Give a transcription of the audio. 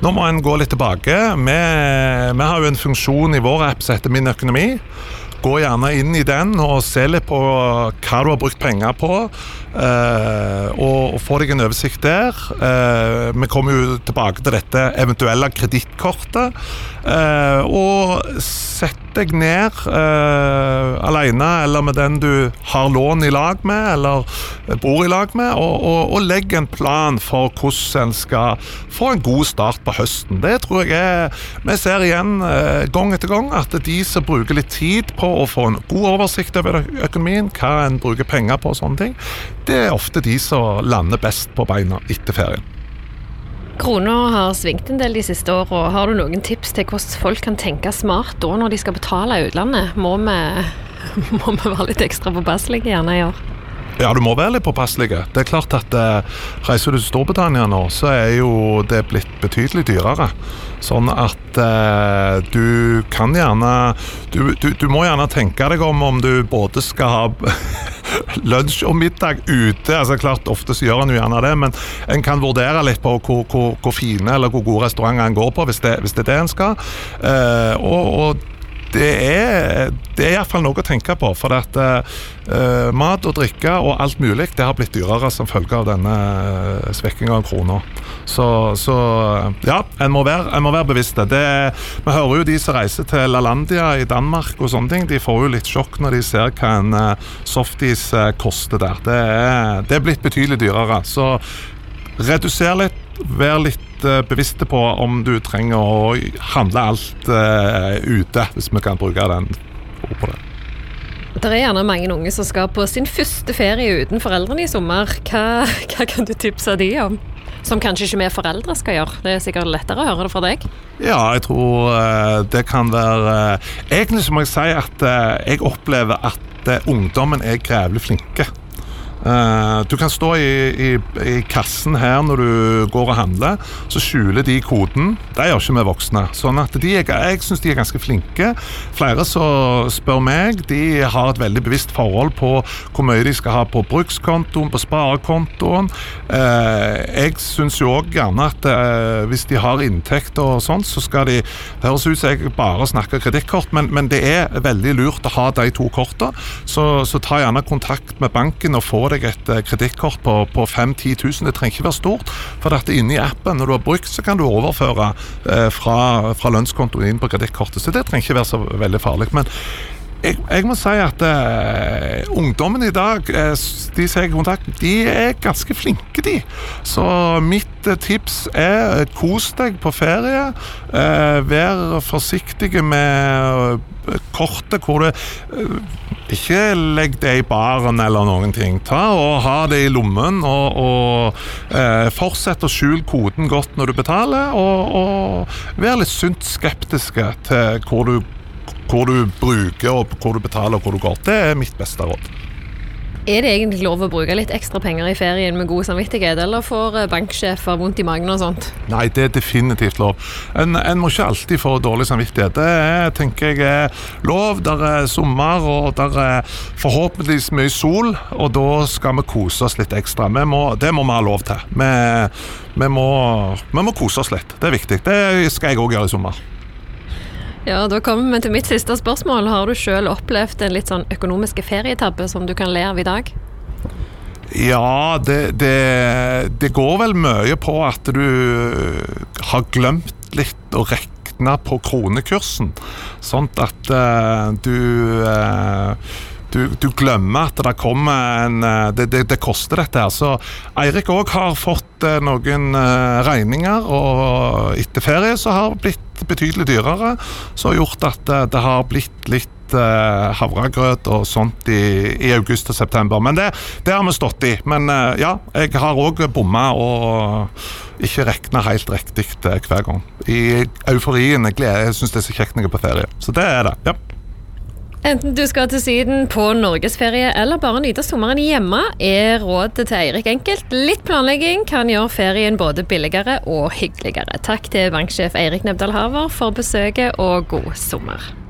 nå må en gå litt tilbake. Vi har jo en funksjon i vår app som heter Min økonomi. Gå gjerne inn i den og se litt på hva du har brukt penger på, og få deg en oversikt der. Vi kommer jo tilbake til dette eventuelle kredittkortet, og sett deg ned alene eller med den du har lån i lag med eller bor i lag med, og legg en plan for hvordan en skal få en god start på høsten. Det tror jeg vi ser igjen gang etter gang, at de som bruker litt tid på å få en god oversikt over økonomien, hva en bruker penger på og sånne ting, det ofte de som lander best på beina etter ferien. Krona har svingt en del de siste årene. Har du noen tips til hvordan folk kan tenke smart da når de skal betale i utlandet? Må vi være litt ekstra påpasselige gjerne i år? Ja, du må være litt påpasselige. Det klart at reiser du til Storbritannia nå, så jo det blitt betydelig dyrere. Sånn at du kan gjerne, du må gjerne tenke deg om du både skal ha lunsj og middag ute. Altså klart, ofte så gjør en jo gjerne det, men en kan vurdere litt på hvor fine eller hvor gode restauranter en går på, hvis det det en skal. Og det i hvert fall noe å tenke på, for at mat og drikke og alt mulig, det har blitt dyrere som følge av denne svekkingen av krona. Så ja, en må være bevisste. Vi hører jo de som reiser til LaLandia i Danmark og sånne ting, de får jo litt sjokk når de ser hva en softis koster der. Det blitt betydelig dyrere, så reduser litt, vær litt bevisste på om du trenger å handle alt ute, hvis vi kan bruke den ord på det. Det gjerne mange unge som skal på sin første ferie uten foreldrene i sommer. Hva kan du tipse de om? Som kanskje ikke vi foreldre skal gjøre. Det sikkert lettere å høre det fra deg. Ja, jeg tror det kan være... Egentlig så må jeg si at jeg opplever at ungdommen grevlig flinke. Du kan stå i kassen her når du går og handler, så skjuler de koden. Det gjør ikke vi voksne. Sånn at jeg synes de ganske flinke. Flere som spør meg, de har et veldig bevisst forhold på hvor mye de skal ha på brukskontoen, på sparekontoen. Jeg synes jo også gjerne at hvis de har inntekt og sånt, så skal de, det høres ut som jeg bare snakker kredittkort, men det veldig lurt å ha de to kortene. Så ta gjerne kontakt med banken og få deg et kredittkort på 5-10 000. Det trenger ikke være stort, for at inne i appen, når du har brukt, så kan du overføre fra lønnskontoen inn på kredittkortet, så det trenger ikke være så veldig farlig. Men jeg må si at ungdommen i dag, de som jeg har kontakt, de ganske flinke, de. Så mitt tips kos deg på ferie, vær forsiktige med kortet hvor du ikke legg det i baren eller noen ting. Ta og ha det i lommen og fortsett å skjule koden godt når du betaler, og vær litt sunt skeptiske til hvor du bruker og hvor du betaler og hvor du går. Det mitt beste råd. Det egentlig lov å bruke litt ekstra penger i ferien med god samvittighet, eller får banksjefer vondt i magen og sånt? Nei, det definitivt lov. En må ikke alltid få dårlig samvittighet. Det tenker jeg lov. Der sommer, og der forhåpentligvis mye sol, og da skal vi kose oss litt ekstra. Det må vi ha lov til. Vi må kose oss litt. Det viktig. Det skal jeg også gjøre i sommer. Ja, da kommer vi til mitt siste spørsmål. Har du selv opplevd en litt sånn økonomiske ferietabbe som du kan le av i dag? Ja, det går vel mye på at du har glemt litt å rekne på kronekursen, sånn at du glemmer at det kommer det koster dette her. Så Eirik også har fått noen regninger, og etter ferie så har det blitt betydelig dyrere, så har gjort at det har blitt litt havregrøt og sånt i august og september. Men det har vi stått i. Men ja, jeg har også bommet og ikke reknet helt riktig hver gang. I euforien, jeg synes det så kjekt når jeg på ferie. Så det det, ja. Enten du skal til Syden på norgesferie eller bare nyte sommeren hjemme, rådet til Eirik enkelt. Litt planlegging kan gjøre ferien både billigere og hyggeligere. Takk til banksjef Eirik Nævdal Haver for besøket, og god sommer.